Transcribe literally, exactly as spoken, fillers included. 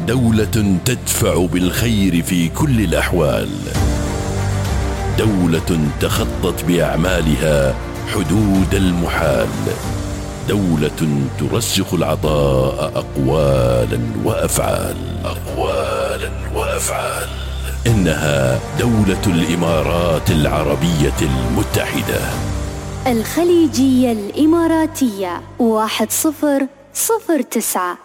دولة تدفع بالخير في كل الأحوال، دولة تخطت بأعمالها حدود المحال، دولة ترسخ العطاء أقوالا وأفعال أقوالا وأفعال إنها دولة الإمارات العربية المتحدة. الخليجية الإماراتية واحد صفر صفر تسعة.